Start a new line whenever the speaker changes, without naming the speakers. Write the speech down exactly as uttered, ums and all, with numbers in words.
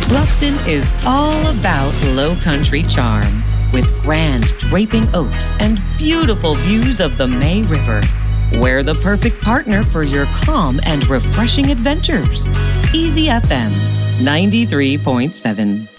Bluffton is all about low country charm, with grand draping oaks and beautiful views of the May River. We're the perfect partner for your calm and refreshing adventures. Easy F M ninety-three point seven.